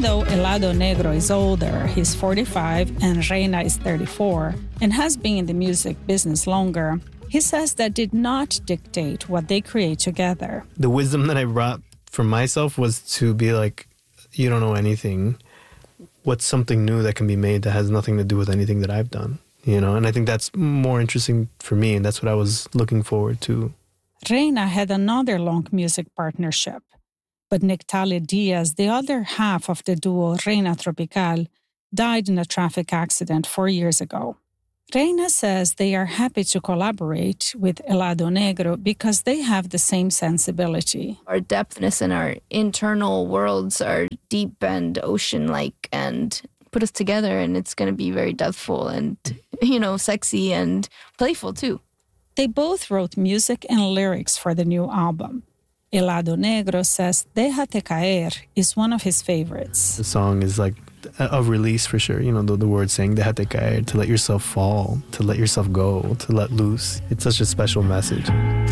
though Helado Negro is older, he's 45 and Reina is 34, and has been in the music business longer, he says that did not dictate what they create together. The wisdom that I brought for myself was to be like, you don't know anything. What's something new that can be made that has nothing to do with anything that I've done? You know, and I think that's more interesting for me, and that's what I was looking forward to. Reina had another long music partnership, but Nectalia Diaz, the other half of the duo Reina Tropical, died in a traffic accident 4 years ago. Reina says they are happy to collaborate with Helado Negro because they have the same sensibility. Our depthness and our internal worlds are deep and ocean-like and put us together, and it's going to be very depthful and, sexy and playful too. They both wrote music and lyrics for the new album. Helado Negro says Déjate Caer is one of his favorites. The song is like a release for sure. The word saying Déjate Caer, to let yourself fall, to let yourself go, to let loose. It's such a special message.